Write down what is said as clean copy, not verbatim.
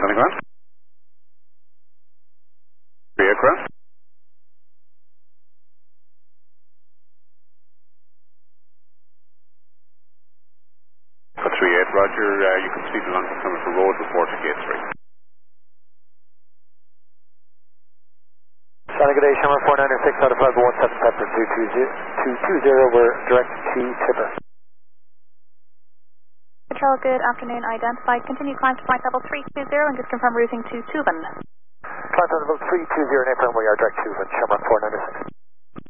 landing ground. 3 aircraft. For 38, roger, you can proceed along the Somerville Road, report to gate 3. Sonic good day, Shamrock 496 out of flight 17 Pepper 220, we're direct to Tipper. Control, good afternoon, identified. Continue climb to flight level 320 and just confirm routing to Tuban. Flight level 320 in April, we are direct to Shamrock 496.